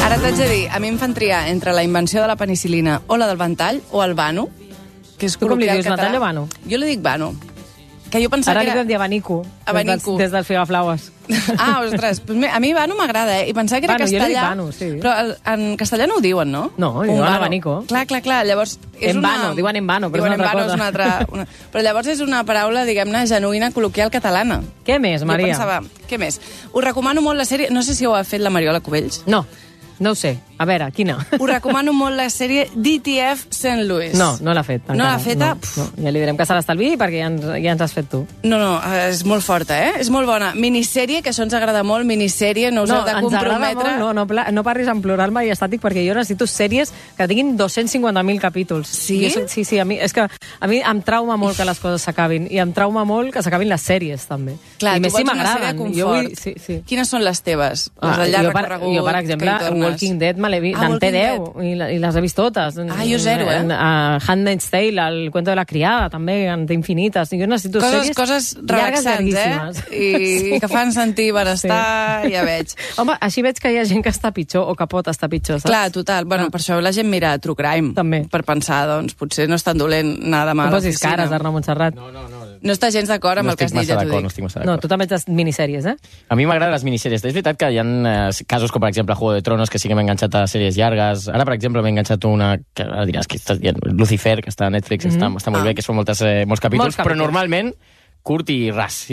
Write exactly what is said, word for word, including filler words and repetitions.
Ara t'haig de dir, a mi em fan triar entre la invenció de la penicilina o la del ventall o el vano, que és Tu com li col·loquial dius, català. ventall o vano? Jo li dic vano. Que jo pensava Ara li que vam dir era... abanico, Abanico. Des, del, des del Figaflaues. Ah, ostres, pues a mi vano m'agrada, eh? I pensava que era Vano, jo li castellà. dic vano, sí. Però el, en castellà no ho diuen, no? No, li Un diuen vano. abanico. Clar, clar, clar. Llavors, és En una... vano, diuen en vano, però és diuen una altra en vano, cosa. És una altra... Una... Però llavors és una paraula, diguem-ne, genuïna, col·loquial catalana. Què més, Maria? Jo pensava, què més? Us recomano molt la sèrie... No sé si ho ha fet la Mariola Cubells. No, no ho sé. A veure, quina? Us recomano molt la sèrie D T F Saint Louis. No, no l'ha fet. No encara. l'ha feta? No, no. Ja li direm que se l'estalviï perquè ja ens, ja ens has fet tu. No, no, és molt forta, eh? És molt bona. Minissèrie, que això ens agrada molt, minissèrie, no us No, heu de ens agrada comprometre. molt, no, no, pla- no parlis en plural majestàtic perquè jo necessito sèries que tinguin dos-cents cinquanta mil capítols. Sí? Jo soc, sí, sí, a mi, és que a mi em trauma molt que les coses s'acabin i em trauma molt que s'acabin les sèries, també. Clar, I tu més si vols una sèrie de m'agraden. confort. Jo vull... Sí, sí. Quines són les teves? Les Ah, de llarg jo, per, recorregut, jo, per exemple, que hi tornes. Walking Dead me l'he vist, Ah, en té Walking deu i, la- i les he vist totes. Ah, jo zero, eh? A Handmaid's Tale, el cuento de la criada, també, en té infinites. Jo necessito Coses, sèries coses llargues, relaxants, llarguíssimes. eh? I, I que fan sentir benestar, sí. Ja veig. Home, així veig que hi ha gent que està pitjor o que pot estar pitjor, saps? Clar, total. Bueno, Ah. per això la gent mira True Crime. També. Per pensar, doncs, potser no és tan dolent anar demà a No posis l'oficina. cares, Arnau Montserrat. No, no, no. No estàs gens d'acord amb No el que has estic dit, massa ja t'ho d'acord, no dic. estic massa No, d'acord. tu també ets de minissèries, eh? A mi m'agraden les minissèries. És veritat que hi ha eh, casos com, per exemple, Juego de Tronos, que sí que m'he enganxat a sèries llargues. Ara, per exemple, m'he enganxat una, que ara diràs que estàs dient, Lucifer, que està a Netflix, mm -hmm. està, està molt Ah. bé, que són moltes, eh, molts capítols, Molts però capítols. normalment curt i ras.